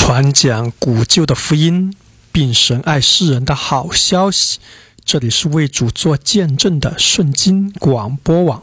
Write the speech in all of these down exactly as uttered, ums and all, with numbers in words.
传讲古旧的福音，并神爱世人的好消息。这里是为主做见证的顺经广播网。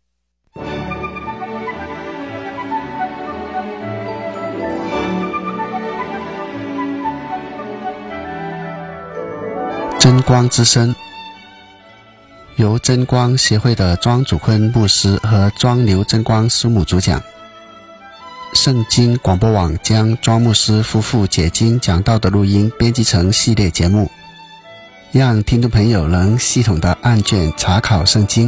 真光之声，由真光协会的庄祖坤牧师和庄刘真光师母主讲。圣经广播网将庄牧师夫妇解经讲道的录音编辑成系列节目，让听众朋友能系统的按卷查考圣经。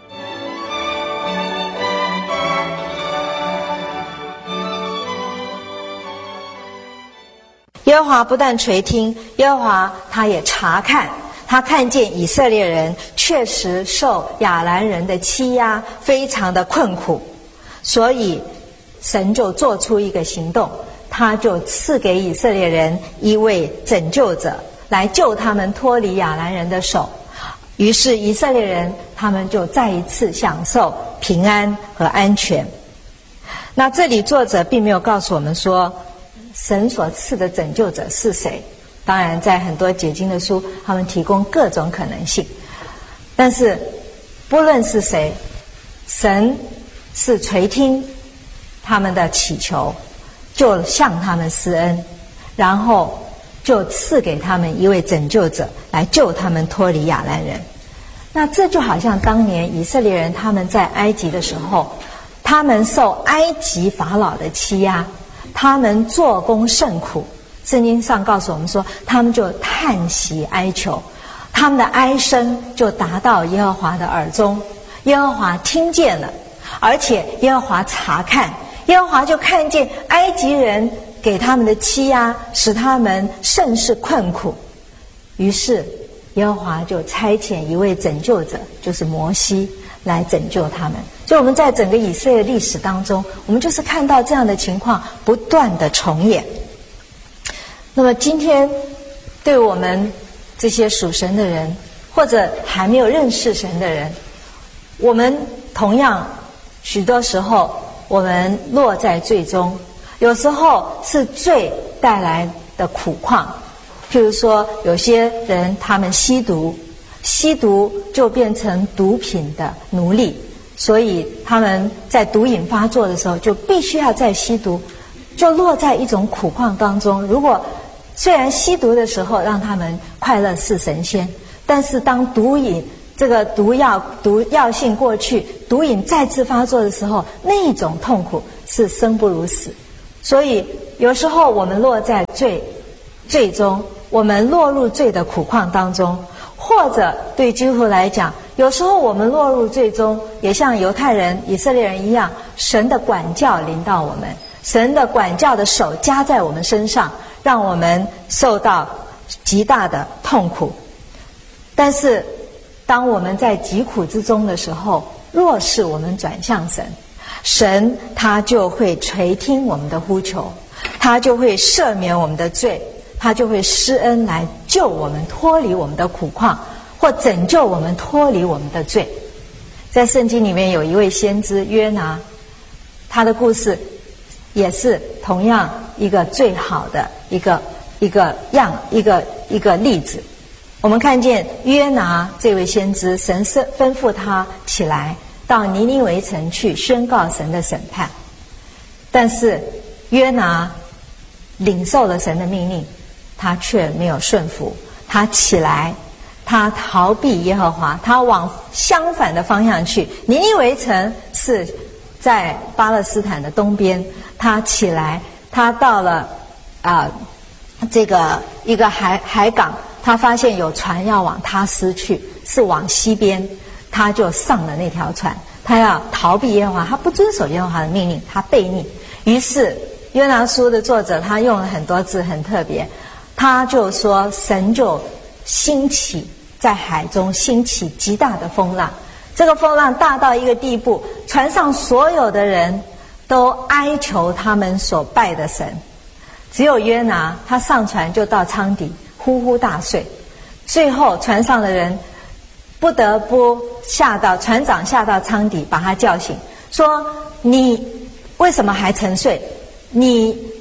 耶和华不但垂听，耶和华他也查看，他看见以色列人确实受亚兰人的欺压，非常的困苦，所以神就做出一个行动，他就赐给以色列人一位拯救者，来救他们脱离亚兰人的手。于是以色列人他们就再一次享受平安和安全。那这里作者并没有告诉我们说神所赐的拯救者是谁，当然在很多解经的书他们提供各种可能性，但是不论是谁，神是垂听他们的祈求，就向他们施恩，然后就赐给他们一位拯救者来救他们脱离亚兰人。那这就好像当年以色列人他们在埃及的时候，他们受埃及法老的欺压，他们做工甚苦，圣经上告诉我们说他们就叹息哀求，他们的哀声就达到耶和华的耳中，耶和华听见了，而且耶和华查看，耶和华就看见埃及人给他们的欺压，使他们甚是困苦，于是耶和华就差遣一位拯救者，就是摩西，来拯救他们。所以我们在整个以色列历史当中，我们就是看到这样的情况不断的重演。那么今天对我们这些属神的人，或者还没有认识神的人，我们同样许多时候我们落在罪中，有时候是罪带来的苦况。譬如说有些人他们吸毒，吸毒就变成毒品的奴隶，所以他们在毒瘾发作的时候就必须要再吸毒，就落在一种苦况当中。如果虽然吸毒的时候让他们快乐似神仙，但是当毒瘾这个毒药毒药性过去，毒瘾再次发作的时候，那种痛苦是生不如死。所以有时候我们落在罪罪中，我们落入罪的苦况当中，或者对基督徒来讲，有时候我们落入罪中，也像犹太人以色列人一样，神的管教临到我们，神的管教的手加在我们身上，让我们受到极大的痛苦。但是当我们在疾苦之中的时候，若是我们转向神，神他就会垂听我们的呼求，他就会赦免我们的罪，他就会施恩来救我们脱离我们的苦况，或拯救我们脱离我们的罪。在圣经里面有一位先知约拿，他的故事也是同样一个最好的一个一个样一个一个例子。我们看见约拿这位先知，神吩咐他起来到尼尼微城去宣告神的审判，但是约拿领受了神的命令，他却没有顺服，他起来，他逃避耶和华，他往相反的方向去。尼尼微城是在巴勒斯坦的东边，他起来，他到了啊、呃、这个一个海海港，他发现有船要往他斯去，是往西边，他就上了那条船，他要逃避耶和华，他不遵守耶和华的命令，他悖逆。于是约拿书的作者他用了很多字很特别，他就说神就兴起在海中兴起极大的风浪，这个风浪大到一个地步，船上所有的人都哀求他们所拜的神，只有约拿他上船就到舱底呼呼大睡。最后船上的人不得不下到船长下到舱底把他叫醒，说你为什么还沉睡？你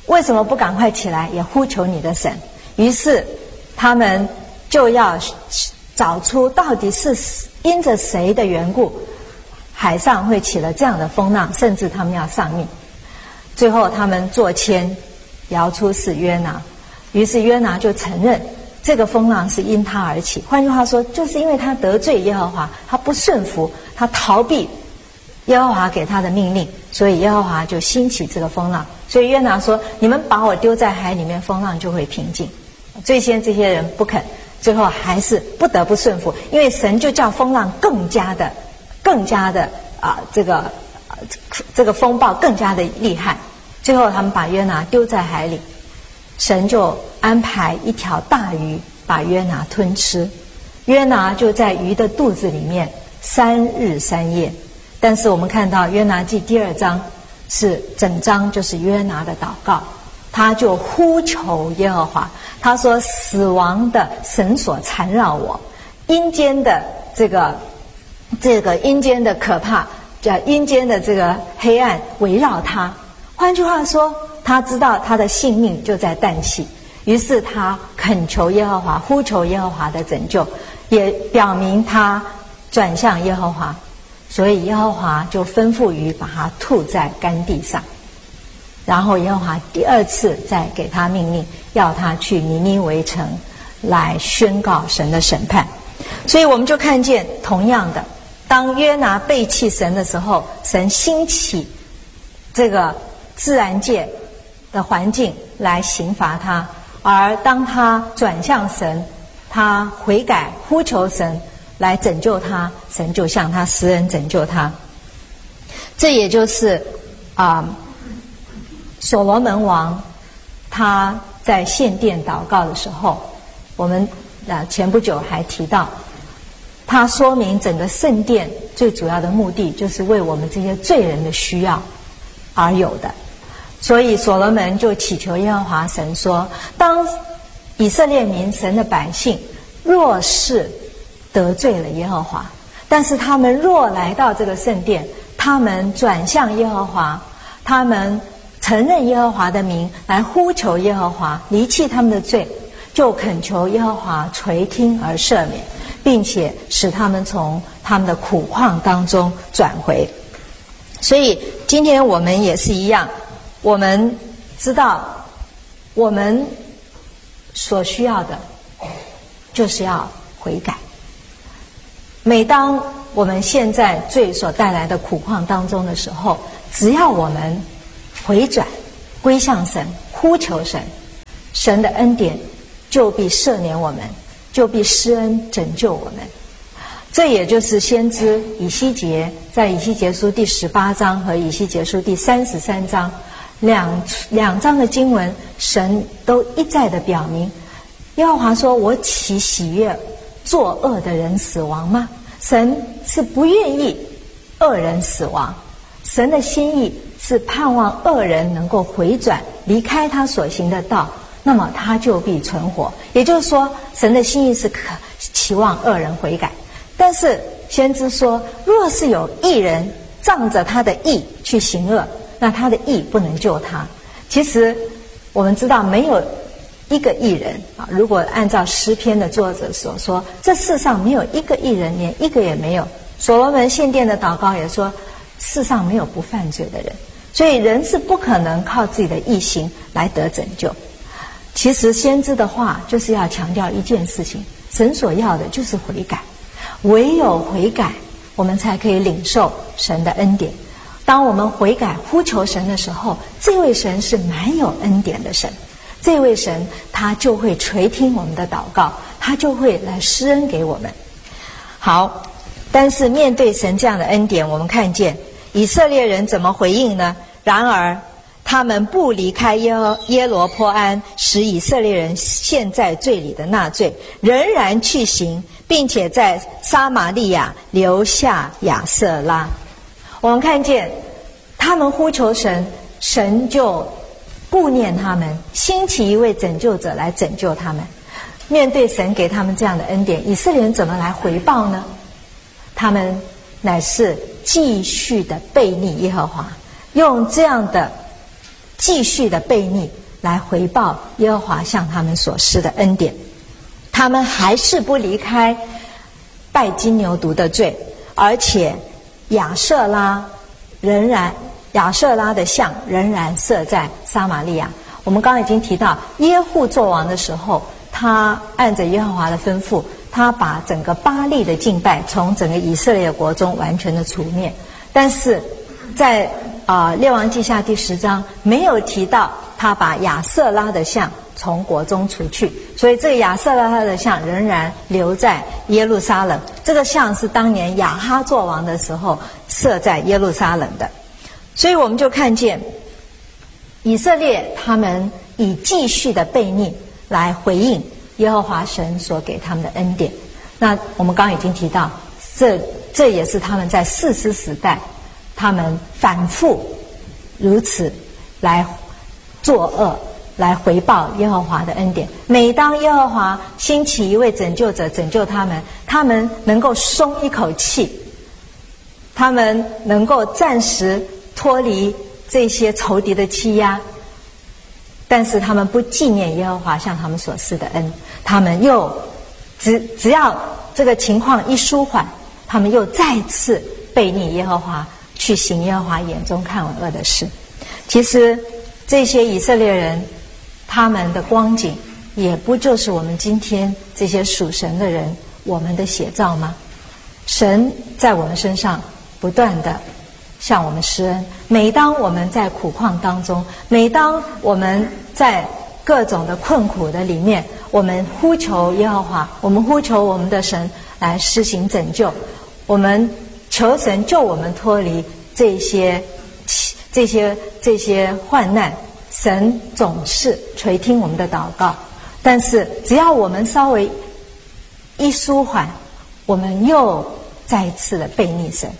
为什么不赶快起来，也呼求你的神？于是他们就要找出到底是因着谁的缘故，海上会起了这样的风浪，甚至他们要丧命。最后他们作签，摇出是约拿，于是约拿就承认这个风浪是因他而起。换句话说，就是因为他得罪耶和华，他不顺服，他逃避耶和华给他的命令，所以耶和华就兴起这个风浪。所以约拿说：“你们把我丢在海里面，风浪就会平静。”最先这些人不肯，最后还是不得不顺服，因为神就叫风浪更加的、更加的啊、呃，这个、呃、这个风暴更加的厉害。最后他们把约拿丢在海里，神就安排一条大鱼把约拿吞吃，约拿就在鱼的肚子里面三日三夜。但是我们看到约拿记第二章是整章就是约拿的祷告，他就呼求耶和华，他说：“死亡的绳索缠绕我，阴间的这个这个阴间的可怕，叫阴间的这个黑暗围绕他。”换句话说，他知道他的性命就在旦夕，于是他恳求耶和华，呼求耶和华的拯救，也表明他转向耶和华。所以耶和华就吩咐鱼把它吐在干地上，然后耶和华第二次再给他命令，要他去尼尼微城来宣告神的审判。所以我们就看见，同样的，当约拿背弃神的时候，神兴起这个自然界的环境来刑罚他，而当他转向神，他悔改呼求神来拯救他，神就向他施恩拯救他。这也就是啊、呃，所罗门王他在献殿祷告的时候，我们啊前不久还提到，他说明整个圣殿最主要的目的就是为我们这些罪人的需要而有的。所以所罗门就祈求耶和华神说：当以色列民神的百姓若是得罪了耶和华，但是他们若来到这个圣殿，他们转向耶和华，他们承认耶和华的名，来呼求耶和华，离弃他们的罪，就恳求耶和华垂听而赦免，并且使他们从他们的苦况当中转回。所以今天我们也是一样，我们知道我们所需要的就是要悔改。每当我们现在罪所带来的苦况当中的时候，只要我们回转归向神，呼求神，神的恩典就必赦免我们，就必施恩拯救我们。这也就是先知以西结在以西结书第十八章和以西结书第三十三章两两章的经文，神都一再的表明，耶和华说：我岂喜悦作恶的人死亡吗？神是不愿意恶人死亡，神的心意是盼望恶人能够回转，离开他所行的道，那么他就必存活。也就是说，神的心意是可期望恶人悔改。但是先知说，若是有义人仗着他的义去行恶，那他的义不能救他。其实我们知道，没有一个义人啊，如果按照诗篇的作者所说，这世上没有一个义人，连一个也没有。所罗门献殿的祷告也说，世上没有不犯罪的人，所以人是不可能靠自己的义行来得拯救。其实先知的话就是要强调一件事情，神所要的就是悔改，唯有悔改，我们才可以领受神的恩典。当我们悔改呼求神的时候，这位神是满有恩典的神，这位神他就会垂听我们的祷告，他就会来施恩给我们。好，但是面对神这样的恩典，我们看见以色列人怎么回应呢？然而他们不离开耶耶罗波安使以色列人陷在罪里的那罪，仍然去行，并且在撒玛利亚留下亚瑟拉。我们看见他们呼求神，神就顾念他们，兴起一位拯救者来拯救他们。面对神给他们这样的恩典，以色列人怎么来回报呢？他们乃是继续的悖逆耶和华，用这样的继续的悖逆来回报耶和华向他们所施的恩典。他们还是不离开拜金牛犊的罪，而且亚舍拉仍然亚舍拉的像仍然设在撒玛利亚。我们刚刚已经提到，耶户作王的时候，他按着耶和华的吩咐，他把整个巴力的敬拜从整个以色列国中完全的除灭。但是在啊、呃、列王记下第十章没有提到他把亚舍拉的像从国中除去，所以这个亚舍拉的像仍然留在耶路撒冷。这个像是当年亚哈作王的时候设在耶路撒冷的。所以我们就看见以色列他们以继续的悖逆来回应耶和华神所给他们的恩典。那我们刚刚已经提到，这这也是他们在士师时代他们反复如此来作恶，来回报耶和华的恩典。每当耶和华兴起一位拯救者拯救他们，他们能够松一口气，他们能够暂时脱离这些仇敌的欺压，但是他们不纪念耶和华向他们所施的恩，他们又只只要这个情况一舒缓，他们又再次悖逆耶和华，去行耶和华眼中看为恶的事。其实这些以色列人他们的光景，也不就是我们今天这些属神的人我们的写照吗？神在我们身上不断的向我们施恩，每当我们在苦况当中，每当我们在各种的困苦的里面，我们呼求耶和华，我们呼求我们的神来施行拯救，我们求神救我们脱离这些这些这些患难，神总是垂听我们的祷告。但是只要我们稍微一舒缓，我们又再一次的悖逆神。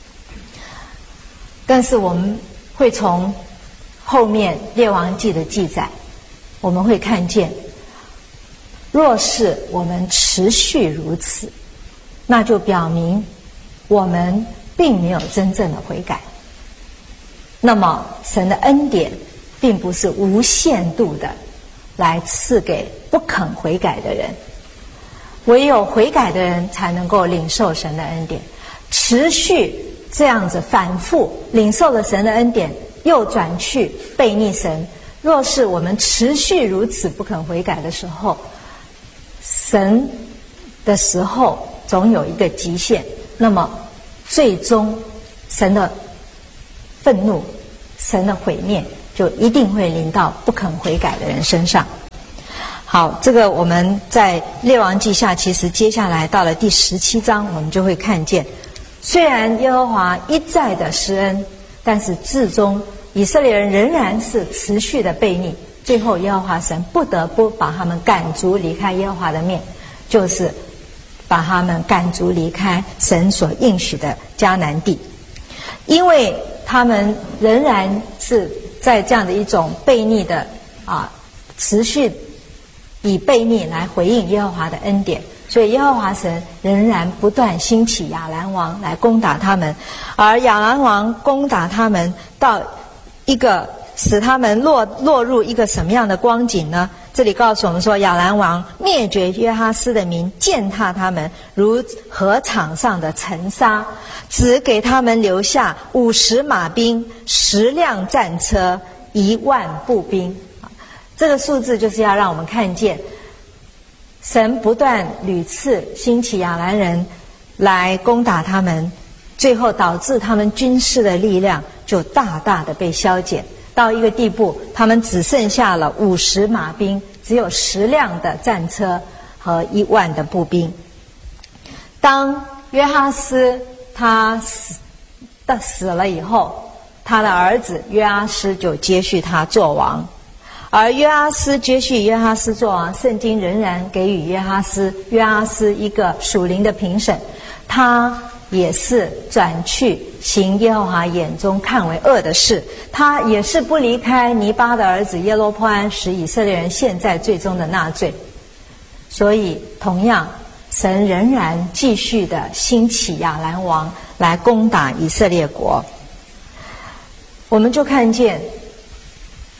但是我们会从后面列王记的记载，我们会看见，若是我们持续如此，那就表明我们并没有真正的悔改。那么神的恩典并不是无限度的来赐给不肯悔改的人，唯有悔改的人才能够领受神的恩典。持续这样子反复领受了神的恩典，又转去悖逆神，若是我们持续如此不肯悔改的时候，神的时候总有一个极限，那么最终神的愤怒，神的毁灭就一定会临到不肯悔改的人身上。好，这个我们在列王记下，其实接下来到了第十七章，我们就会看见，虽然耶和华一再的施恩，但是至终以色列人仍然是持续的悖逆，最后耶和华神不得不把他们赶逐离开耶和华的面，就是把他们赶逐离开神所应许的迦南地。因为他们仍然是在这样的一种悖逆的啊，持续以悖逆来回应耶和华的恩典，所以耶和华神仍然不断兴起亚兰王来攻打他们，而亚兰王攻打他们到一个使他们落落入一个什么样的光景呢？这里告诉我们说，亚兰王灭绝约哈斯的民，践踏他们如禾场上的尘沙，只给他们留下五十马兵、十辆战车、一万步兵。这个数字就是要让我们看见，神不断屡次兴起亚兰人来攻打他们，最后导致他们军事的力量就大大的被削减，到一个地步，他们只剩下了五十马兵，只有十辆的战车和一万的步兵。当约哈斯他死的死了以后，他的儿子约阿施就接续他做王。而约阿施接续约哈斯做王，圣经仍然给予约哈斯约阿施一个属灵的评审，他也是转去行耶和华眼中看为恶的事，他也是不离开尼巴的儿子耶罗波安使以色列人陷在最终的纳罪。所以同样，神仍然继续的兴起亚兰王来攻打以色列国。我们就看见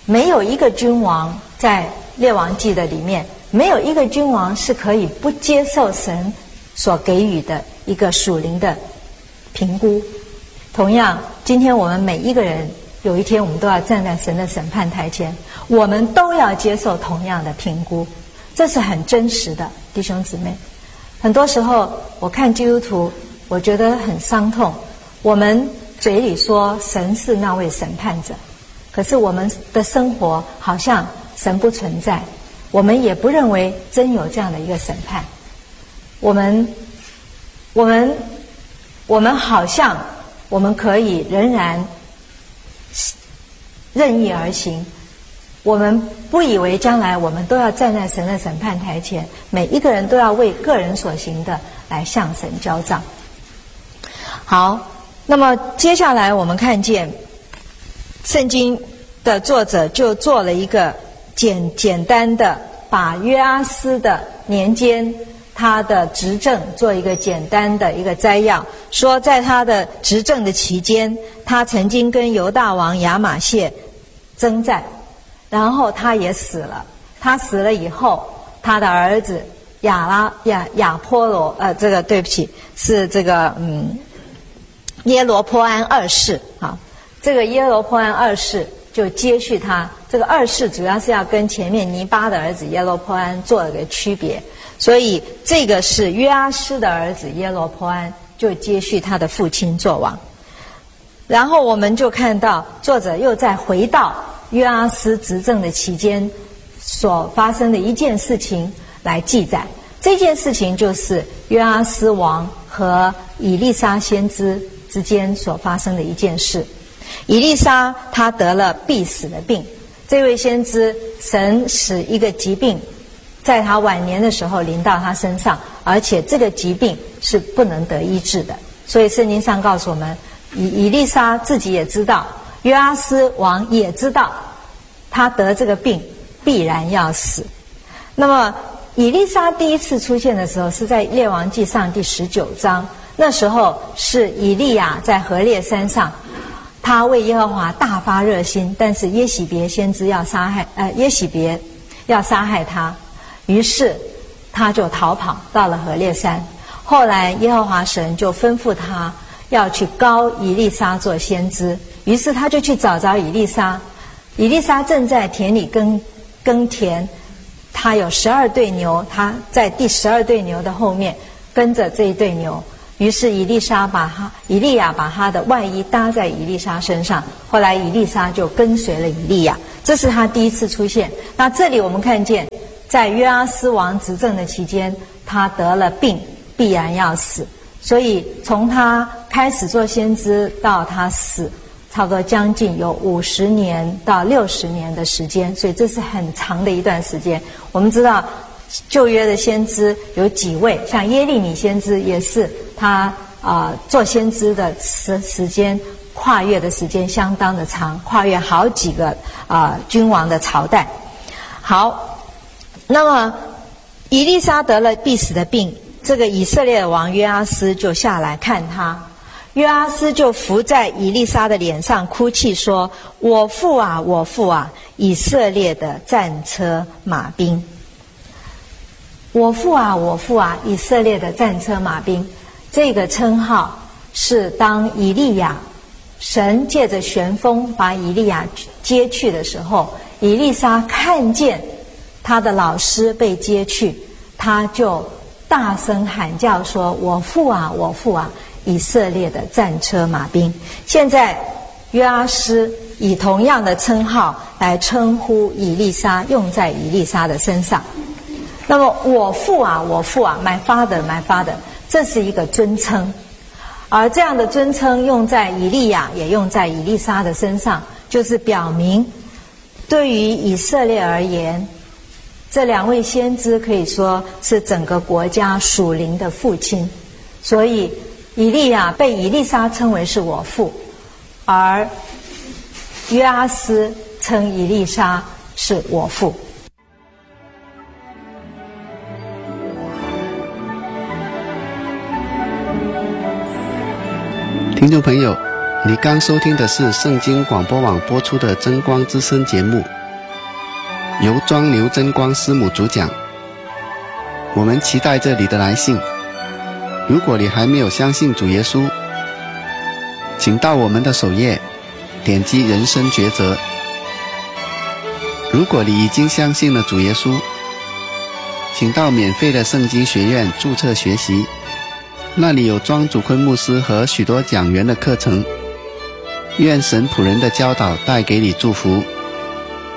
没有一个君王在列王记的里面，没有一个君王是可以不接受神所给予的一个属灵的评估。同样，今天我们每一个人，有一天我们都要站在神的审判台前，我们都要接受同样的评估，这是很真实的，弟兄姊妹。很多时候我看基督徒，我觉得很伤痛。我们嘴里说神是那位审判者，可是我们的生活好像神不存在，我们也不认为真有这样的一个审判。我们我们我们好像我们可以仍然任意而行，我们不以为将来我们都要站在神的审判台前，每一个人都要为个人所行的来向神交账。好，那么接下来我们看见圣经的作者就做了一个简简单的，把约阿斯的年间他的执政做一个简单的一个摘要，说在他的执政的期间，他曾经跟犹大王亚玛谢征战，然后他也死了。他死了以后，他的儿子亚拉亚亚波罗，呃，这个对不起，是这个嗯耶罗波安二世啊。这个耶罗波安二世就接续他。这个二世主要是要跟前面尼巴的儿子耶罗波安做了个区别，所以这个是约阿施的儿子耶罗波安就接续他的父亲做王。然后我们就看到作者又再回到约阿斯执政的期间所发生的一件事情来记载。这件事情就是约阿斯王和以利沙先知之间所发生的一件事。以利沙他得了必死的病，这位先知神使一个疾病在他晚年的时候临到他身上，而且这个疾病是不能得医治的。所以圣经上告诉我们，以以利沙自己也知道，约阿斯王也知道，他得这个病必然要死。那么以利沙第一次出现的时候是在列王纪上第十九章，那时候是以利亚在何烈山上，他为耶和华大发热心，但是耶洗别先知要杀害呃耶洗别要杀害他，于是他就逃跑到了何烈山。后来耶和华神就吩咐他要去膏以利沙做先知，于是他就去找着以利沙。以利沙正在田里耕耕田，他有十二对牛，他在第十二对牛的后面跟着这一对牛。于是以利沙把他以利亚把他的外衣搭在以利沙身上，后来以利沙就跟随了以利亚，这是他第一次出现。那这里我们看见，在约阿斯王执政的期间，他得了病，必然要死，所以从他开始做先知到他死，差不多将近有五十年到六十年的时间，所以这是很长的一段时间。我们知道旧约的先知有几位，像耶利米先知也是他啊、呃、做先知的时时间跨越的时间相当的长，跨越好几个啊、呃、君王的朝代。好，那么以利沙得了必死的病，这个以色列王约阿斯就下来看他，约阿斯就伏在以利沙的脸上哭泣说：“我父啊，我父啊，以色列的战车马兵。”我父啊，我父啊，以色列的战车马兵，这个称号是当以利亚神借着旋风把以利亚接去的时候，以利沙看见他的老师被接去，他就大声喊叫说：“我父啊，我父啊，以色列的战车马兵。”现在约阿施以同样的称号来称呼以利沙，用在以利沙的身上。那么我父啊，我父啊 ，my father, my father， 这是一个尊称，而这样的尊称用在以利亚，也用在以利沙的身上，就是表明对于以色列而言，这两位先知可以说是整个国家属灵的父亲。所以以利亚被以利沙称为是我父，而约阿斯称以利沙是我父。 听众朋友， 你刚收听的是圣经广播网播出的真光之声节目，由庄刘真光师母主讲。我们期待着你的来信。如果你还没有相信主耶稣，请到我们的首页点击人生抉择。如果你已经相信了主耶稣，请到免费的圣经学院注册学习，那里有庄主坤牧师和许多讲员的课程。愿神仆人的教导带给你祝福。